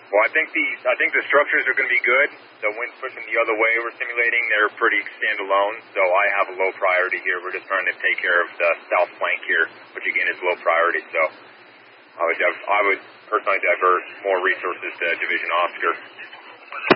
Well, I think the structures are going to be good. The wind's pushing the other way. We're simulating. They're pretty standalone, so I have a low priority here. We're just trying to take care of the south flank here, which again is low priority. So I would personally divert more resources to Division Oscar.